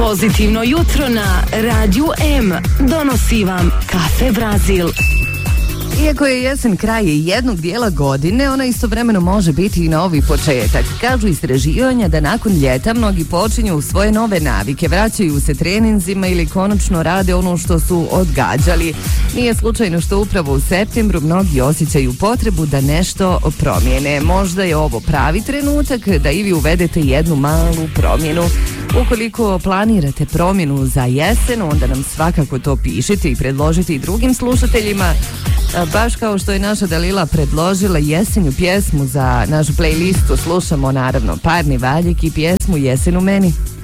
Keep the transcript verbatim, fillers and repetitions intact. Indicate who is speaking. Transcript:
Speaker 1: Pozitivno jutro na Radiju M donosi vam Kafe Brazil.
Speaker 2: Iako je jesen kraj jednog dijela godine, ona istovremeno može biti i novi početak. Kažu istraživanja da nakon ljeta mnogi počinju u svoje nove navike, vraćaju se treninzima ili konačno rade ono što su odgađali. Nije slučajno što upravo u septembru mnogi osjećaju potrebu da nešto promijene. Možda je ovo pravi trenutak da i vi uvedete jednu malu promjenu. Ukoliko planirate promjenu za jesen, onda nam svakako to pišite i predložite i drugim slušateljima. Baš kao što je naša Dalila predložila jesenju pjesmu za našu playlistu, slušamo naravno Parni Valjik i pjesmu Jesen u meni.